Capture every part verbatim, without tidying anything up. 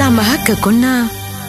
زعما هكا كنا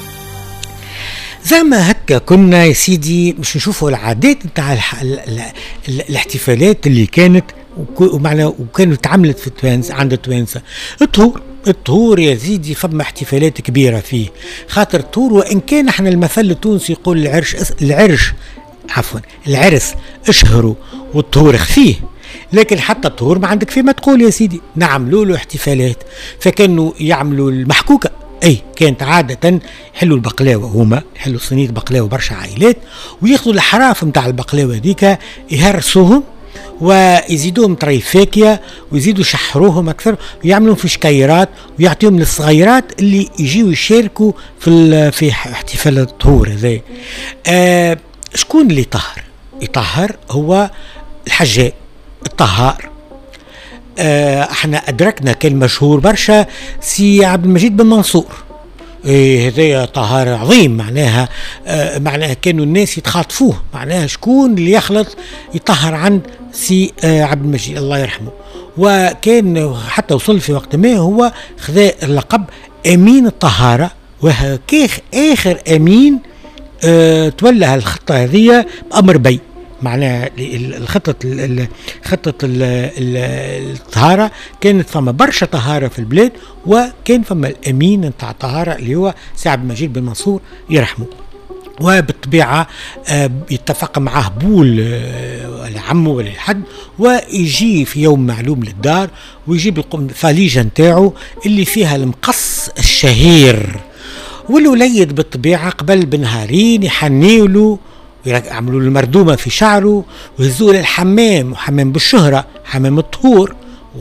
زعما هكا كنا يا سيدي مش نشوفوا العادات نتاع الاحتفالات اللي كانت ومعنى وكانت تعملت في التوانسه عند التوانسه. الطهور الطهور يا سيدي فما احتفالات كبيره فيه، خاطر الطهور وان كان احنا المثل التونسي يقول العرش العرش عفوا العرس اشهروا والطهور خفيه، لكن حتى الطهور ما عندك فيه ما تقول يا سيدي نعملوا له احتفالات. فكانوا يعملوا المحكوكه، اي كانت عاده يحلوا البقلاوه، هما يحلوا صينيه بقلاوه برشا عائلات وياخذوا الحراف نتاع البقلاوه هذيك يهرسوهم ويزيدوهم طريف فاكهه ويزيدوا يشحروهم اكثر ويعملوا في شكيرات ويعطيهم للصغيرات اللي يجيوا يشاركوا في في احتفال الطهور هذا. آه شكون اللي يطهر؟ يطهر هو الحجاء الطهار. آه احنا ادركنا كان مشهور برشا سي عبد المجيد بن منصور، إيه هذا طهار عظيم، معناها آه معناها كانوا الناس يتخاطفوه، معناها شكون اللي يخلط يطهر عند سي آه عبد المجيد الله يرحمه. وكان حتى وصل في وقت ما هو خذا اللقب امين الطهاره، وهكاك اخر امين آه تولى الخطه هذه بامر بي، معناها الخطة خطة الطهارة كانت فما برشا طهارة في البلاد، وكان فما الأمين نتاع الطهارة اللي هو سي عبد المجيد بن منصور يرحمه. وبالطبيعة يتفق معاه بول ولا عمه ولا حد، ويجي في يوم معلوم للدار ويجيب الفاليجة نتاعو اللي فيها المقص الشهير، والوليد بالطبيعة قبل بنهارين يحنيولو يعملوا له مردومه في شعره ويهزوه للحمام، وحمام بالشهره حمام الطهور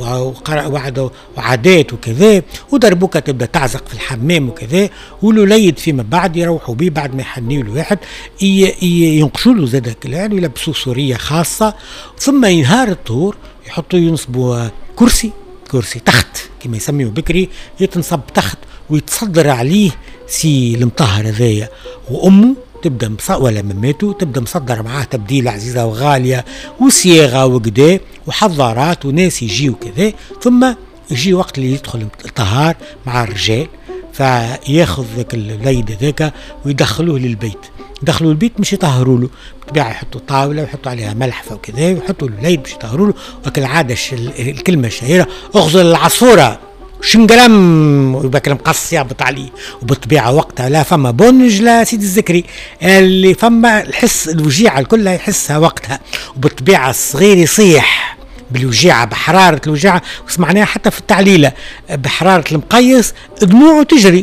وعادات وكذا، ودربوكه تبدا تعزق في الحمام وكذا، والوليد فيما بعد يروحوا به بعد ما يحنيوا له واحد ينقشوا له زاد الكلام ويلبسوه سوريه خاصه. ثم ينهار الطهور يحطوا ينصبوا كرسي كرسي تخت كما يسميه بكري، يتنصب تخت ويتصدر عليه سي المطهر هذايا، وامه تبدا ولا مماته تبدا مصدر معاه تبديل عزيزه وغاليه وصياغه وكذا وحضارات وناس يجيوا كذا. ثم يجي وقت اللي يدخل الطهار مع الرجال، فياخذ ذاك الوليد ذاك ويدخلوه للبيت. يدخلوا البيت مش يطهروا له، بالطبيعه يحطوا طاوله ويحطوا عليها ملح وكذا ويحطوا الوليد باش يطهروا له. وكالعاده الكلمه الشهيره اغزل العصفوره شنقرم ويبقى المقص يهبط عليه. وبالطبيعه وقتها لا فما بونج لا سيد الذكري اللي فما الحس الوجيعه كلها يحسها وقتها، وبالطبيعه الصغير يصيح بالوجيعه بحراره الوجيعه، وسمعناها حتى في التعليله بحراره المقيس دموعه تجري.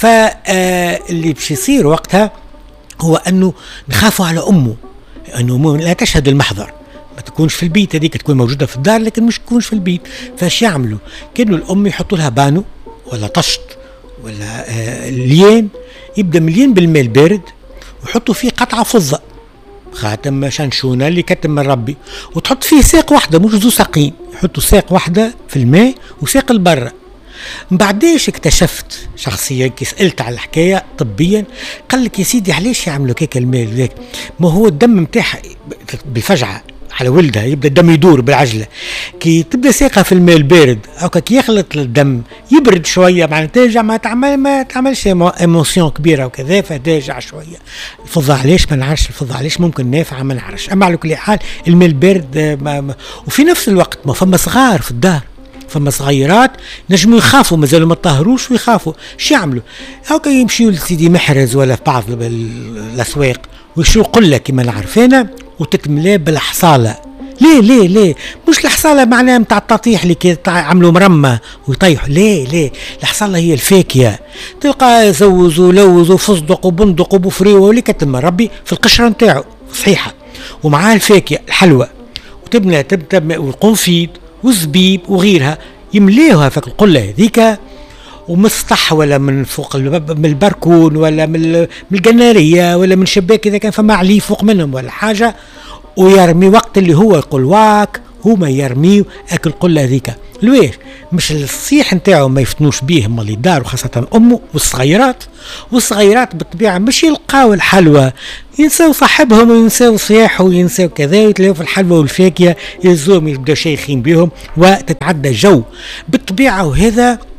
فاللي باش يصير وقتها هو انه نخافوا على امه، انه لا تشهد المحضر، ما تكونش في البيت، هذيك تكون موجوده في الدار لكن مش تكونش في البيت. فاش يعملوا؟ كانوا الام يحطوا لها بانو ولا طشت ولا آه لين، يبدا مليان بالماء البارد ويحطوا فيه قطعه فضه خاتم شنشونه اللي كتم من ربي، وتحط فيه ساق واحده مش ذو ساقين، يحطوا ساق واحده في الماء وساق البرة. بعديش اكتشفت شخصيا كي سألت على الحكاية طبيا، قال لك يا سيدي علاش يعملوا كيك الماء ذاك؟ ما هو الدم متاعها بالفجعة على ولدها يبدا الدم يدور بالعجله، كي تبدا ساقها في الماء البارد او كي يخلط الدم يبرد شويه معناتها ترجع ما تعمل ما تعملش ايموسيون كبيره وكذا، فترجع شويه. الفضه علاش ما نعرفش، الفضه علاش ممكن نافعه ما نعرفش، اما على كل حال الماء البارد ما ما. وفي نفس الوقت ما فما صغار في الدار، فما صغيرات نجموا يخافوا مازالوا ما طهروش ويخافوا، شو يعملوا؟ هاكا يمشيوا لسيدي محرز ولا في بعض الاسواق ويشروا قله كما نعرفينها وتتملى بالحصاله. ليه ليه ليه مش الحصاله معناها متاع التطيح اللي كي عملوا مرمى ويطيحوا، ليه ليه الحصاله هي الفاكهه، تلقى زوزوا لوزوا فصدق وبندق وبفريوه واللي كتم ربي في القشره نتاعو صحيحه، ومعاه الفاكهه الحلوى وتبنى تبدا والقنفيد والزبيب وغيرها، يمليوها في القله هذيك ومسطح ولا من فوق من البركون ولا من الجناريه ولا من شباك اذا كان فما عليه فوق منهم ولا حاجه، ويرمي وقت اللي هو يقول واك هما يرميو اكل قله هذيك. لويش؟ مش الصيح نتاعو ما يفتنوش بيه هما اللي دار، وخاصه امه والصغيرات، والصغيرات بالطبيعه مش يلقاو الحلوى، ينساو صاحبهم وينساو صياحه وينساو كذا، ويتلاقوا في الحلوى والفاكهه يهزوهم يبداو شيخين بهم وتتعدى جو بالطبيعه. وهذا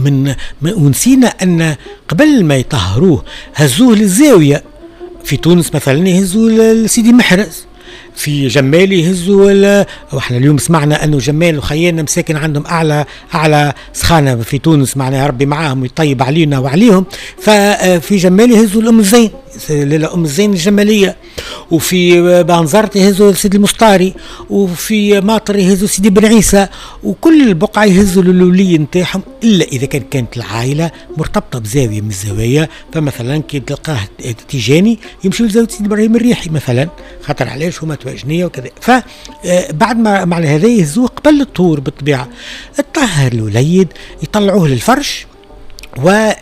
من ونسينا أن قبل ما يطهروه هزوه للزاوية. في تونس مثلا يهزوا لسيدي محرز، في جمال يهزوا، واحنا اليوم سمعنا انه جمال وخيانا مساكن عندهم اعلى اعلى سخانه في تونس، معناها ربي معاهم ويطيب علينا وعليهم. ففي جمال يهزوا الام الزين، للام الزين الجماليه، وفي بانزرت يهزوا سيدي المسطاري، وفي ماطر يهزوا سيدي بن عيسى، وكل البقعه يهزوا للولي نتاعهم، الا اذا كان كانت العائله مرتبطه بزاويه من الزوايا. فمثلا كي تلقاه تيجاني يمشوا لزاويه سيدي ابراهيم الريحي مثلا، خاطر علاش هما تواجنيه وكذا. فبعد ما معنى هذا يهزوه قبل الطهور بالطبيعه. الطهر الوليد يطلعوه للفرش و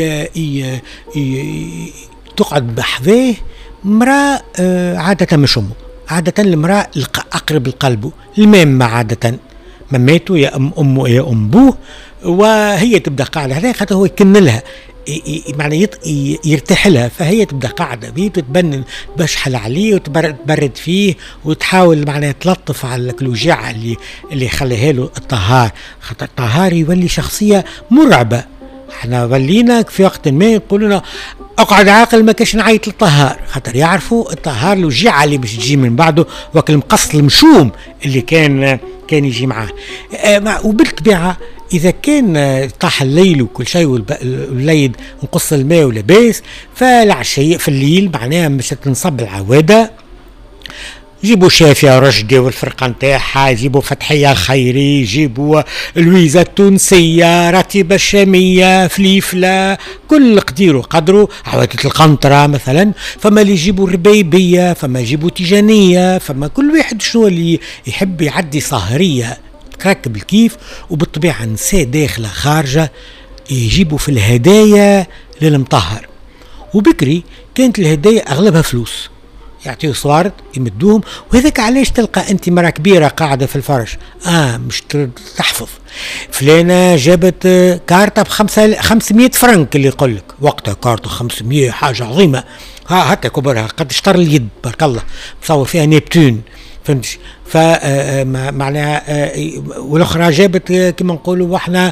تقعد بحذاه امرأة عادة مش أمه، عادة المرأة أقرب لقلبه، المامة عادة، مماته يا أم أمه يا أم بوه، وهي تبدأ قاعدة هذا خاطر هو يكن لها معنى يرتاح لها، فهي تبدأ قاعدة بيه وتتبنن بشحل عليه وتبرد فيه وتحاول معناها تلطف على الوجاعة اللي اللي خليها له الطهار. خاطر الطهار يولي شخصية مرعبة. احنا ولينا في وقت ما يقولون اقعد عاقل ما كاش نعيط للطهار، خاطر يعرفوا الطهار الوجيعة اللي باش تجي من بعده وقت المقص المشوم اللي كان كان يجي معاه. اه وبالطبيعة إذا كان طاح الليل وكل شيء والليل نقص الماء ولباس، فالعشية في الليل معناها مش تنصب العوادة، جيبوا شافية رشدي والفرقة نتاعها، جيبوا فتحية الخيري، جيبوا لويزة التونسية، رتيبة الشامية، فليفلة، كل قديروا قدروا، عوادة القنطرة مثلا. فما اللي يجيبوا الربيبية، فما يجيبوا تيجانية، فما كل واحد شنو اللي يحب يعدي صهرية تركب الكيف. وبالطبيعة نساء داخلة خارجة يجيبوا في الهدايا للمطهر. وبكري كانت الهدايا أغلبها فلوس، يعطيه صوارد يمدوهم. وهذاك علاش تلقى انت مرة كبيرة قاعدة في الفرش اه مش تحفظ فلانة جابت كارتة بخمسة خمسمية فرنك، اللي يقول لك وقتها كارتة خمسمية حاجة عظيمة، ها هكا كبرها قد اشترى اليد بارك الله، مصور فيها نبتون، فهمتش؟ فمعناها والاخرى جابت كما نقولوا واحنا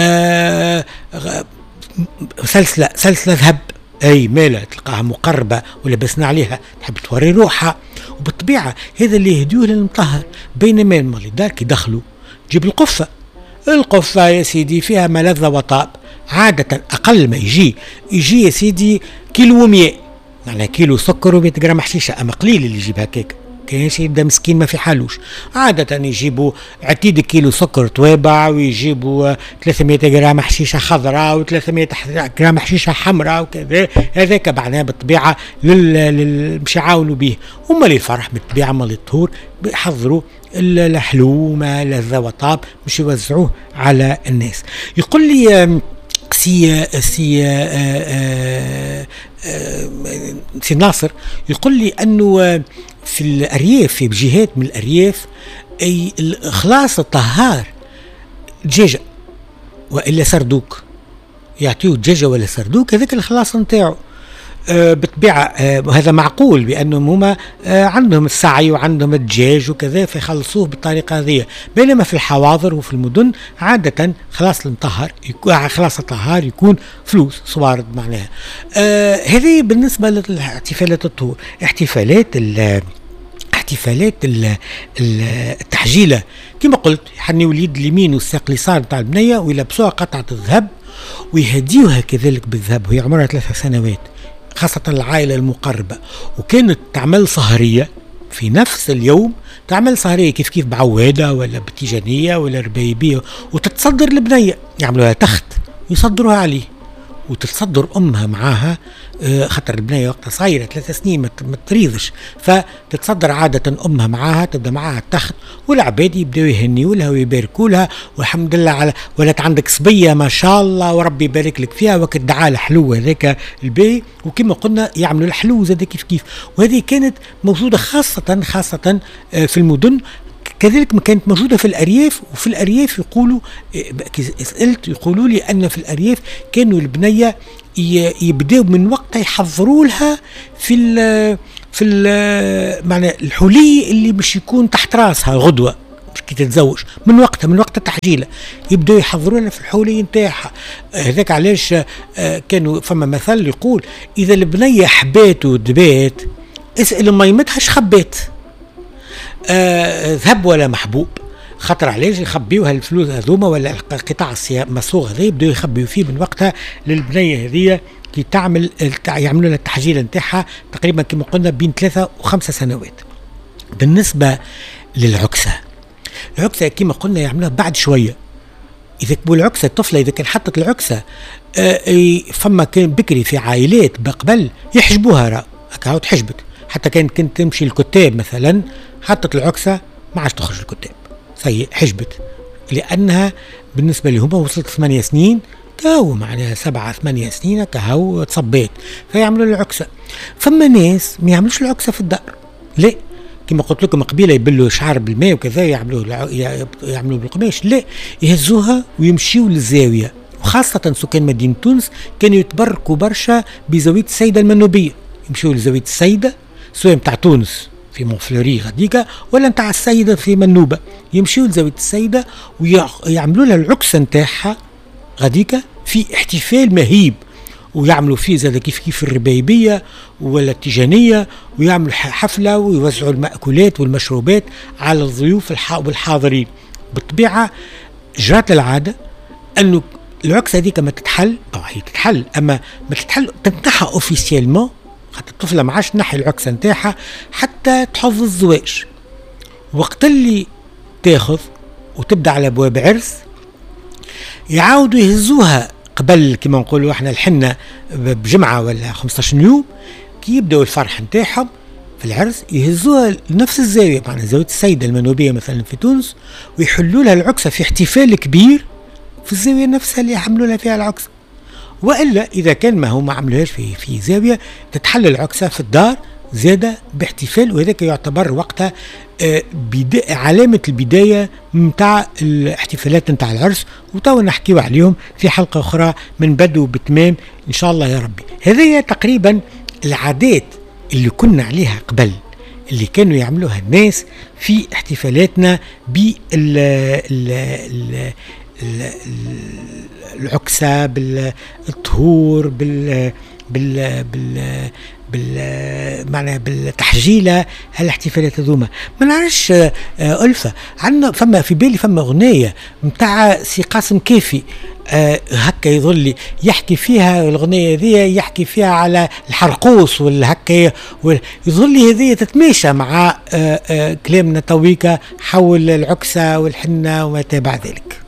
سلسلة سلسلة ذهب، اي مالا تلقاها مقربة ولبسنا عليها تحب توري روحها. وبالطبيعة هذا اللي يهديوه للمطهر. بينما اللي دارك يدخلوا جيب القفة، القفة يا سيدي فيها ملذة وطاب، عادة أقل ما يجي يجي يا سيدي كيلو ومية، يعني كيلو سكر ومية جرام حشيشة، أما قليل اللي يجيب هكاك، كاين شي يبدا مسكين ما في حالوش. عادة يجيبوا عتيد كيلو سكر توابع، ويجيبوا ثلاثمية جرام حشيشة خضراء وثلاثمية جرام حشيشة حمراء وكذا. هذاك معناه بالطبيعة مش يعاونوا به. هما للفرح بالطبيعة مال الطهور بيحضروا الحلو ما لذة وطاب مش يوزعوه على الناس. يقول لي سي سي آآ آآ سي ناصر يقول لي انه في الارياف، في بجهات من الارياف، اي خلاص الطهار دجاجه والا سردوك، يعطيوه دجاجه ولا سردوك، هذاك الخلاص نتاعو. آه بالطبيعه آه وهذا معقول بانهم هما آه عندهم السعي وعندهم الدجاج وكذا فيخلصوه بالطريقه هذه. بينما في الحواضر وفي المدن عاده خلاص المطهر يكون خلاص الطهار يكون فلوس صوارد معناها. آه هذه بالنسبه لاحتفالات الطهور. احتفالات ال احتفالات التحجيله كما قلت يحني وليد اليمين والساق اليسار نتاع البنيه ويلبسوها قطعه الذهب ويهديوها كذلك بالذهب وهي عمرها ثلاث سنوات، خاصة العائلة المقربة. وكانت تعمل سهرية في نفس اليوم، تعمل سهرية كيف كيف بعوادة ولا بتيجانية ولا ربايبية، وتتصدر البنية، يعملوها تخت ويصدروها عليه، وتتصدر أمها معاها خطر البنية وقتها صغيرة ثلاث سنين ما تريضش، فتتصدر عادة أمها معاها، تبدأ معاها التخت والعباد يبدأوا يهنيوا لها ويباركوا لها والحمد لله على ولات عندك صبية ما شاء الله وربي يبارك لك فيها، وقت دعاء الحلو هذاك الباي. وكما قلنا يعملوا الحلو زاد كيف كيف. وهذه كانت موجودة خاصة خاصة في المدن، كذلك ما كانت موجودة في الأرياف. وفي الأرياف يقولوا سألت يقولوا لي أن في الأرياف كانوا البنية يبدأوا من وقتها يحضروا لها في ال في ال معنى الحلي اللي مش يكون تحت راسها غدوة، كي تتزوج، من وقتها من وقت التحجيله يبداو يحضرونها في الحوليه نتاعها. هذاك علاش كانوا فما مثل يقول اذا البنيه حبات ودبات اسال ميمتها شخبات، آه ذهب ولا محبوب. خطر علاش يخبيو هالفلوس هذوما ولا قطاع المصوغ هذا يبداو يخبيو فيه من وقتها للبنيه هذيا كي تعمل يعملوا لها التحجيله نتاعها تقريبا كما قلنا بين ثلاثه وخمسه سنوات. بالنسبه للعكسه، العكسه كما قلنا يعملوها بعد شويه. اذا العكسه الطفله اذا كان حطت العكسه آه فما كان بكري في عائلات بقبل يحجبوها راه هكا تحجبت، حتى كان كنت تمشي الكتاب مثلا حطت العكسه ما عادش تخرج الكتاب سيء حجبت، لانها بالنسبه لهم وصلت ثمانية سنين كهو معناها سبعة ثمانية سنين كهو تصبيت فيعملوا العكسه. فما ناس ما يعملوش العكسه في الدار، لا كما قلت لكم قبيله يبلوا شعر بالماء وكذا يعملوا يعملوا بالقماش، لا يهزوها ويمشيوا للزاويه. وخاصه سكان مدينه تونس كانوا يتبركوا برشا بزاويه السيده المنوبيه، يمشيوا لزاويه السيده سواء نتاع تونس في مونفلوري غاديكا ولا نتاع السيده في منوبه، يمشيوا لزاويه السيده ويعملوا لها العكسه نتاعها غاديكا في احتفال مهيب، ويعملوا فيه زاد كيف كيف الربايبيه ولا التيجانيه، ويعملوا حفله ويوزعوا المأكولات والمشروبات على الضيوف والحاضرين. بالطبيعه جرت العاده انه العكسه هذيك ما تتحل، طبعا هي تتحل اما ما تتحل تنتحى اوفيسيالمون، حتى الطفله ما عادش تنحي العكسه نتاعها حتى تحظ الزواج. وقت اللي تاخذ وتبدا على ابواب عرس يعاودوا يهزوها قبل كما نقولوا احنا الحنه بجمعه ولا خمسة عشر يوم كي يبداوا الفرح نتاعهم في العرس يهزوها لنفس الزاويه، معناها زاويه السيده المنوبيه مثلا في تونس، ويحلوا لها العكسه في احتفال كبير في الزاويه نفسها اللي يعملوا لها فيها العكسه. والا اذا كان ما هو ما عملوهاش في في زاويه تتحل العكسه في الدار زاده باحتفال، وهذاك يعتبر وقتها آه علامه البدايه نتاع الاحتفالات نتاع العرس، وتوا نحكيو عليهم في حلقه اخرى من بدو بتمام ان شاء الله يا ربي. هذه تقريبا العادات اللي كنا عليها قبل اللي كانوا يعملوها الناس في احتفالاتنا بال العكسة بالطهور بال بال بال بال معناها بالتحجيله هالاحتفالات هذوما. ما نعرفش ألفة عندنا فما في بالي فما أغنية متاع سي قاسم كافي أه هكا يظل يحكي فيها الأغنية ذي يحكي فيها على الحرقوس والهكا يظل هذه تتماشى مع أه أه كلامنا تويكا حول العكسة والحنة وما تابع ذلك.